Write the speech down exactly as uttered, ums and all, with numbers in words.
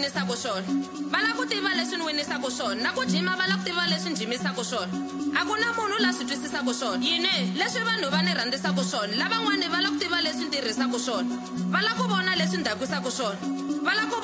winisaka swona va lava ku tiva leswi ni winisaka swona na ku jima va lava ku tiva leswi ni jimisaka swona a ku na munhu la swi twisisaka swona yini leswi vanhu va ni rhandzisaka swona lavan'wani va lava ku tiva leswi ni tirhisaka swona va lava ku vona leswi ni dakwisaka swona va lava ku